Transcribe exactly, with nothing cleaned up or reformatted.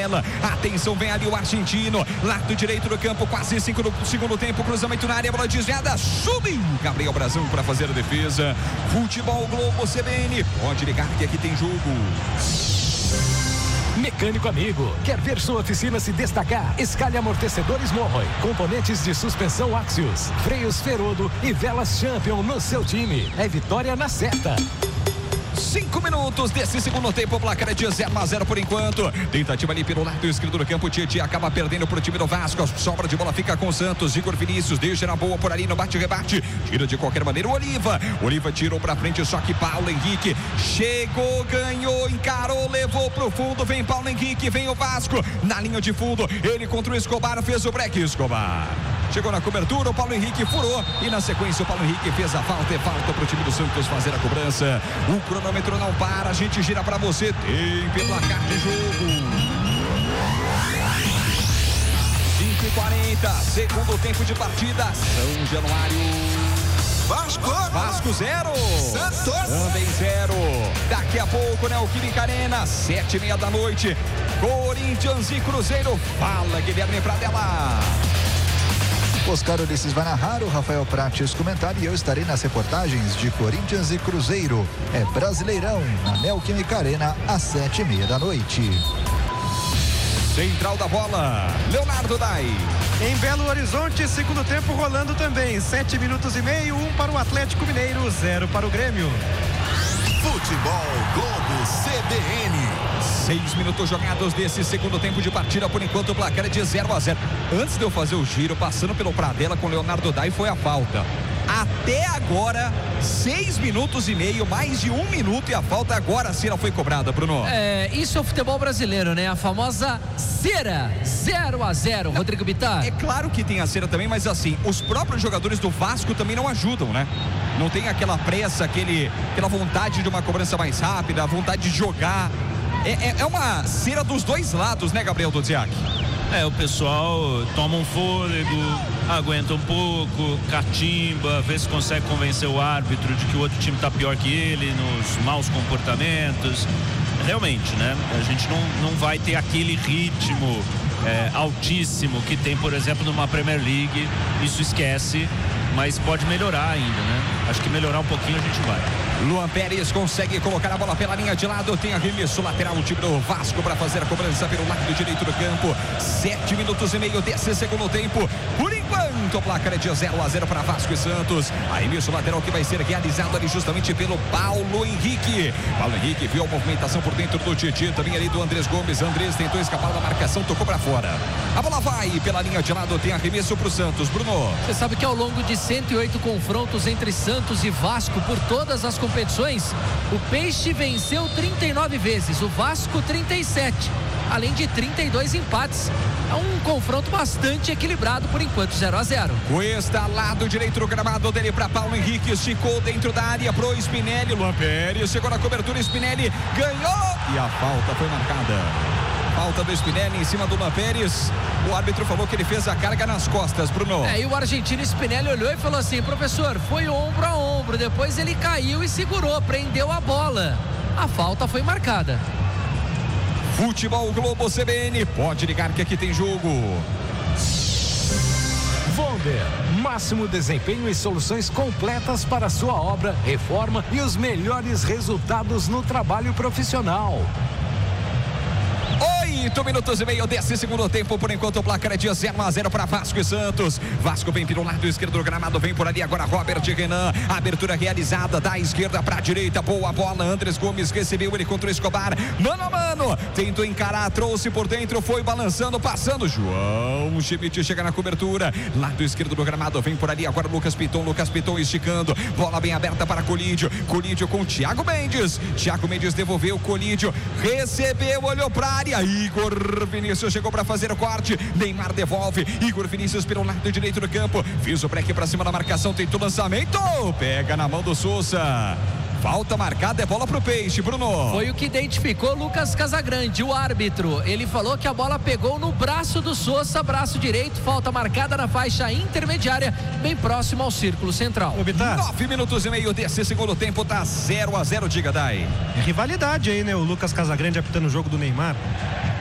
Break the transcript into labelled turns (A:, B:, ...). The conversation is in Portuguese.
A: amarela. Atenção, vem ali o argentino. Lado direito do campo, quase cinco no segundo tempo. Cruzamento na área, bola desviada. Subiu Gabriel Brazão para fazer a defesa. Futebol Globo C B N. Pode ligar que aqui tem jogo.
B: Mecânico amigo, quer ver sua oficina se destacar? Escale amortecedores Morroy, componentes de suspensão Axios, freios Ferodo e velas Champion no seu time. É vitória na certa.
A: Cinco minutos desse segundo tempo, o placar é de zero a zero por enquanto. Tentativa ali pelo lado esquerdo do campo, Tietê acaba perdendo pro time do Vasco. A sobra de bola fica com o Santos. Igor Vinícius deixa na boa por ali no bate-rebate. Tira de qualquer maneira o Oliva. Oliva tirou pra frente, só que Paulo Henrique chegou, ganhou, encarou, levou pro fundo. Vem Paulo Henrique, vem o Vasco na linha de fundo. Ele contra o Escobar, fez o break. Escobar chegou na cobertura, o Paulo Henrique furou e na sequência o Paulo Henrique fez a falta. É falta pro time do Santos fazer a cobrança. O cronômetro não para, a gente gira pra você. Tempo e placar de jogo. cinco e quarenta, segundo tempo de partida. São Januário.
C: Vasco!
A: Vasco zero.
C: Santos!
A: Também zero. Daqui a pouco, né? O Química Arena, sete e meia da noite. Corinthians e Cruzeiro. Fala, Guilherme Pradella.
D: Oscar Ulisses vai narrar, o Rafael Prates comentar e eu estarei nas reportagens de Corinthians e Cruzeiro. É Brasileirão, na Neoquímica Arena, às sete e meia da noite.
A: Central da bola, Leonardo Dai.
E: Em Belo Horizonte, segundo tempo rolando também. Sete minutos e meio, um para o Atlético Mineiro, zero para o Grêmio.
C: Futebol Globo C B N.
A: Seis minutos jogados desse segundo tempo de partida. Por enquanto o placar é de zero a zero. Antes de eu fazer o giro, passando pelo Pradella com Leonardo Dai, foi a falta. Até agora, seis minutos e meio, mais de um minuto e a falta agora sim ela foi cobrada, Bruno.
F: É, isso é o futebol brasileiro, né? A famosa cera, zero a zero, Rodrigo Bittar.
A: É claro que tem a cera também, mas assim, os próprios jogadores do Vasco também não ajudam, né? Não tem aquela pressa, aquele, aquela vontade de uma cobrança mais rápida, a vontade de jogar. É, é, é uma cera dos dois lados, né, Gabriel Dudziak?
G: É, o pessoal toma um fôlego, aguenta um pouco, catimba, vê se consegue convencer o árbitro de que o outro time está pior que ele nos maus comportamentos. Realmente, né? A gente não, não vai ter aquele ritmo é, altíssimo que tem, por exemplo, numa Premier League. Isso esquece, mas pode melhorar ainda, né? Acho que melhorar um pouquinho a gente vai.
A: Luan Pérez consegue colocar a bola pela linha de lado. Tem arremesso lateral, o time do Vasco para fazer a cobrança pelo lado direito do campo. Sete minutos e meio desse segundo tempo. Por enquanto, o placar é de zero a zero para Vasco e Santos. Arremesso lateral que vai ser realizado ali justamente pelo Paulo Henrique. Paulo Henrique viu a movimentação por dentro do Tietê, também ali do Andrés Gomes. Andrés tentou escapar da marcação, tocou para fora. A bola vai pela linha de lado, tem arremesso para o Santos. Bruno.
F: Você sabe que ao longo de cento e oito confrontos entre Santos e Vasco por todas as competições, o Peixe venceu trinta e nove vezes, o Vasco trinta e sete, além de trinta e dois empates. É um confronto bastante equilibrado por enquanto, zero a zero.
A: Cuesta, lado direito do gramado dele para Paulo Henrique, esticou dentro da área pro Spinelli. Luan Pérez chegou na cobertura, Spinelli ganhou e a falta foi marcada. Falta do Spinelli em cima do Luan Pérez. O árbitro falou que ele fez a carga nas costas, Bruno.
F: É, e o argentino Spinelli olhou e falou assim: professor, foi ombro a ombro. Depois ele caiu e segurou, prendeu a bola. A falta foi marcada.
A: Futebol Globo C B N, pode ligar que aqui tem jogo.
B: Vonder, máximo desempenho e soluções completas para sua obra, reforma e os melhores resultados no trabalho profissional.
A: Oito minutos e meio desse segundo tempo. Por enquanto o placar é de zero a zero para Vasco e Santos. Vasco vem pelo lado esquerdo do gramado, vem por ali agora Robert Renan. Abertura realizada da esquerda para a direita, boa bola. Andrés Gomes recebeu, ele contra o Escobar, mano a mano, tentou encarar, trouxe por dentro, foi balançando, passando. João Schmidt chega na cobertura, lado esquerdo do gramado, vem por ali agora Lucas Piton. Lucas Piton esticando, bola bem aberta para Colídio. Colídio com Thiago Mendes. Thiago Mendes devolveu, Colídio recebeu, olhou para a área. Igor Vinícius chegou para fazer o corte. Neymar devolve. Igor Vinícius pelo lado direito do campo. Fiz o break para cima da marcação. Tentou lançamento. Pega na mão do Sousa. Falta marcada, é bola pro Peixe, Bruno.
F: Foi o que identificou Lucas Casagrande, o árbitro. Ele falou que a bola pegou no braço do Sousa, braço direito. Falta marcada na faixa intermediária, bem próximo ao círculo central.
A: Nove minutos e meio desse segundo tempo, tá zero a zero, diga, Dai.
E: É rivalidade aí, né? O Lucas Casagrande apitando o jogo do Neymar.